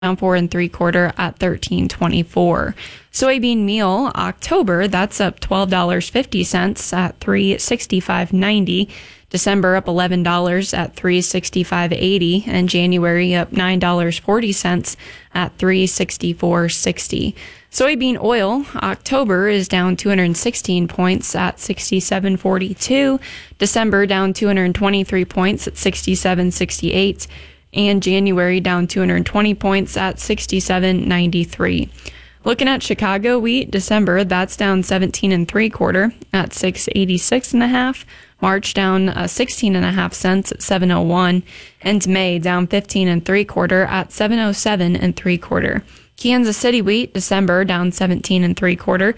down 4 3/4 at $13.24. Soybean meal October, that's up $12.50 at $365.90. December up $11 at $365.80, and January up $9.40 at $364.60. Soybean oil October is down 216 points at 67.42. December down 223 points at 67.68. And January down 220 points at 67.93. Looking at Chicago wheat, December, that's down 17 3/4 at 686.5. March down 16.5 cents at 701, and May down 15 3/4 at 707 3/4. Kansas City wheat, December down 17 3/4,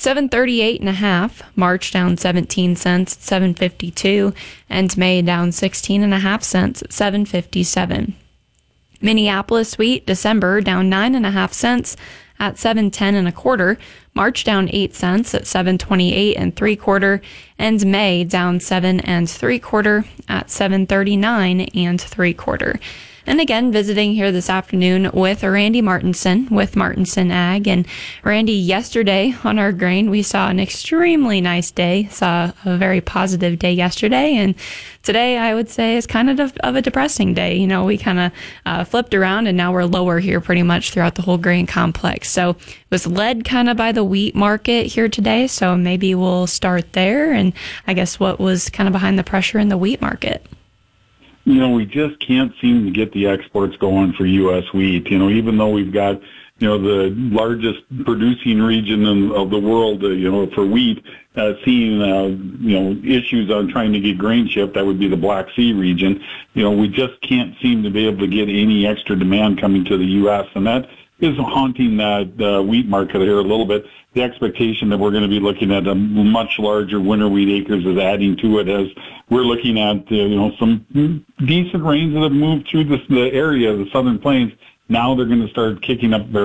738.5. March down 17 cents at 752, and May down 16.5 cents at 757. Minneapolis wheat, December down 9.5 cents at 710 1/4. March down 8 cents at 728 3/4, and May down 7 3/4 at 739 3/4. And again, visiting here this afternoon with Randy Martinson with Martinson Ag. And Randy, yesterday on our grain, we saw an extremely nice day, saw a very positive day yesterday. And today, I would say, is kind of a depressing day. You know, we kind of flipped around, and now we're lower here pretty much throughout the whole grain complex. So it was led kind of by the wheat market here today. So maybe we'll start there. And I guess what was kind of behind the pressure in the wheat market? You know, we just can't seem to get the exports going for U.S. wheat. You know, even though we've got, you know, the largest producing region of the world, you know, for wheat, seeing, you know, issues on trying to get grain shipped, that would be the Black Sea region. You know, we just can't seem to be able to get any extra demand coming to the U.S., and that is haunting that wheat market here a little bit. The expectation that we're going to be looking at a much larger winter wheat acres is adding to it, as we're looking at, you know, some decent rains that have moved through the area, the Southern Plains. Now they're going to start picking up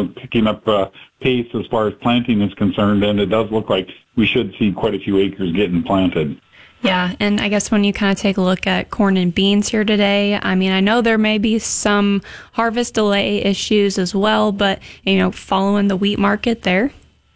pace as far as planting is concerned, and it does look like we should see quite a few acres getting planted. Yeah, and I guess when you kind of take a look at corn and beans here today, I mean, I know there may be some harvest delay issues as well, but, you know, following the wheat market there?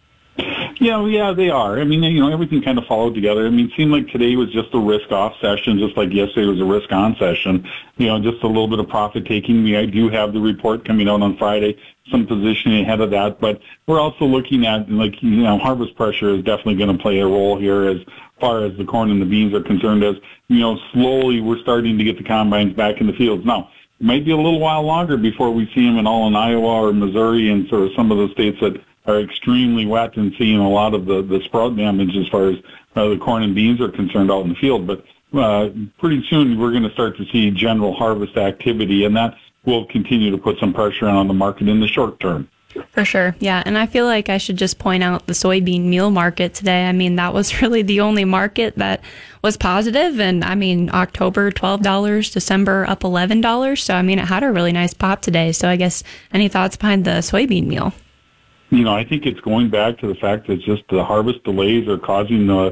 Yeah, they are. I mean, you know, everything kind of followed together. I mean, it seemed like today was just a risk-off session, just like yesterday was a risk-on session. You know, just a little bit of profit-taking. I do have the report coming out on Friday, some positioning ahead of that. But we're also looking at, like, you know, harvest pressure is definitely going to play a role here as far as the corn and the beans are concerned, as, you know, slowly we're starting to get the combines back in the fields. Now, it might be a little while longer before we see them in Iowa or Missouri and sort of some of the states that are extremely wet and seeing a lot of the sprout damage as far as the corn and beans are concerned out in the field. But pretty soon we're going to start to see general harvest activity, and that will continue to put some pressure on the market in the short term. For sure, yeah. And I feel like I should just point out the soybean meal market today. I mean, that was really the only market that was positive. And I mean, October, $12, December up $11. So, I mean, it had a really nice pop today. So I guess any thoughts behind the soybean meal? You know, I think it's going back to the fact that just the harvest delays are causing the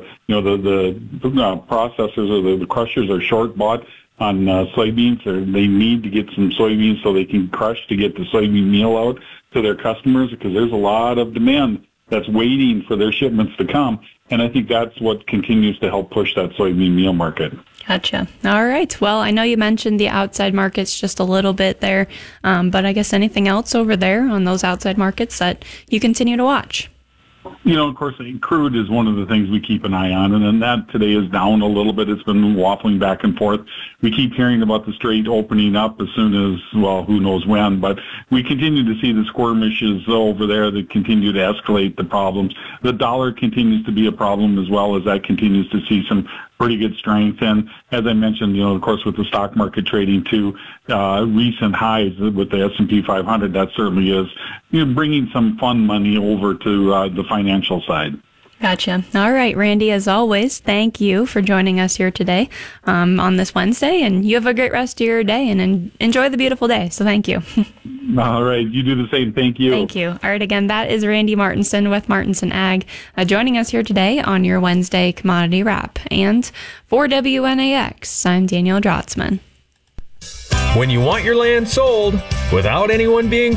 processors or the crushers are short bought on soybeans. They need to get some soybeans so they can crush to get the soybean meal out to their customers, because there's a lot of demand that's waiting for their shipments to come. And I think that's what continues to help push that soybean meal market. Gotcha. All right. Well, I know you mentioned the outside markets just a little bit there, but I guess anything else over there on those outside markets that you continue to watch? You know, of course, crude is one of the things we keep an eye on, and then that today is down a little bit. It's been waffling back and forth. We keep hearing about the strait opening up as soon as, well, who knows when, but we continue to see the skirmishes over there that continue to escalate the problems. The dollar continues to be a problem as well, as that continues to see some pretty good strength. And as I mentioned, you know, of course, with the stock market trading to recent highs with the S&P 500, that certainly is, you know, bringing some fun money over to the financial side. Gotcha. All right, Randy, as always, thank you for joining us here today on this Wednesday, and you have a great rest of your day and enjoy the beautiful day. So thank you. All right. You do the same. Thank you. Thank you. All right. Again, that is Randy Martinson with Martinson Ag joining us here today on your Wednesday Commodity Wrap. And for WNAX, I'm Danielle Drotzman. When you want your land sold without anyone being